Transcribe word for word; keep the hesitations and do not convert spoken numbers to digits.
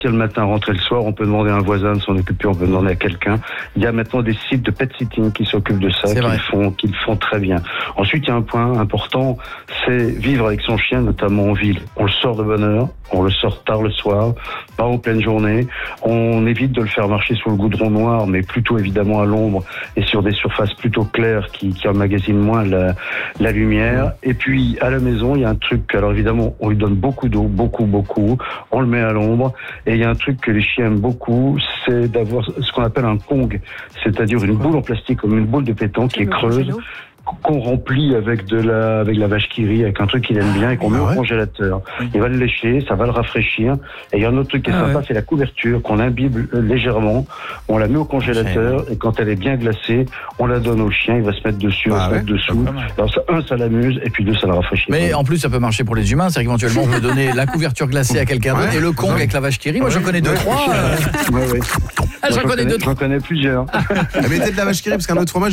Le matin, rentrer le soir, on peut demander à un voisin de s'en occuper, on peut demander à quelqu'un. Il y a maintenant des sites de pet sitting qui s'occupent de ça, qui le font, qui le font très bien. Ensuite, il y a un point important, c'est vivre avec son chien, notamment en ville. On le sort de bonne heure, on le sort tard le soir, pas en pleine journée. On évite de le faire marcher sur le goudron noir, mais plutôt évidemment à l'ombre et sur des surfaces plutôt claires qui, qui emmagasinent moins la, la lumière. Et puis, à la maison, il y a un truc, alors évidemment, on lui donne beaucoup d'eau, beaucoup, beaucoup. On le met à l'ombre. Et il y a un truc que les chiens aiment beaucoup, c'est d'avoir ce qu'on appelle un Kong, c'est-à-dire une boule en plastique comme une boule de pétanque qui est creuse, qu'on remplit avec de la, avec la vache qui rit, avec un truc qu'il aime bien et qu'on met Ah ouais. au congélateur. Oui. Il va le lécher, ça va le rafraîchir. Et il y a un autre truc qui est ah sympa, ouais. c'est la couverture qu'on imbibe légèrement. On la met au congélateur et quand elle est bien glacée, on la donne au chien. Il va se mettre dessus, ah il va ouais. se mettre dessous. Alors ça, un, ça l'amuse et puis deux, ça le rafraîchit. Mais en plus, ça peut marcher pour les humains. C'est qu'éventuellement, on peut donner la couverture glacée à quelqu'un d'autre ouais. et le Kong avec la vache qui rit. Moi, j'en connais deux, trois. Ouais, ouais. Ah, j'en connais deux, trois. J'en connais plusieurs. Mettez de la vache qui rit parce qu'un autre fromage